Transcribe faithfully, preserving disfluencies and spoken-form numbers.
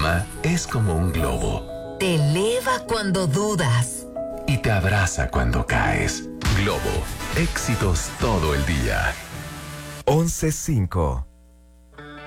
fama es como un globo. Te eleva cuando dudas. Y te abraza cuando caes. Globo, éxitos todo el día. once cinco.